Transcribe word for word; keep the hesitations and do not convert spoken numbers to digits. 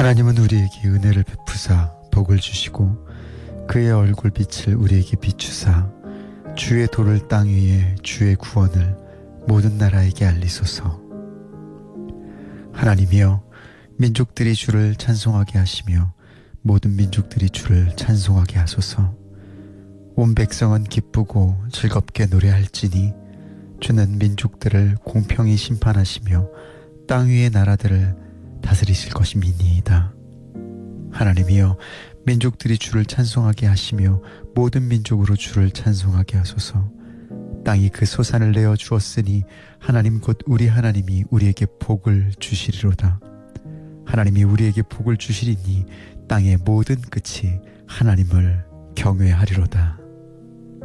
하나님은 우리에게 은혜를 베푸사 복을 주시고 그의 얼굴빛을 우리에게 비추사 주의 도를 땅 위에 주의 구원을 모든 나라에게 알리소서. 하나님이여, 민족들이 주를 찬송하게 하시며 모든 민족들이 주를 찬송하게 하소서. 온 백성은 기쁘고 즐겁게 노래할지니 주는 민족들을 공평히 심판하시며 땅 위의 나라들을 다스리실 것임이니이다. 하나님이여, 민족들이 주를 찬송하게 하시며 모든 민족으로 주를 찬송하게 하소서. 땅이 그 소산을 내어 주었으니 하나님 곧 우리 하나님이 우리에게 복을 주시리로다. 하나님이 우리에게 복을 주시리니 땅의 모든 끝이 하나님을 경외하리로다.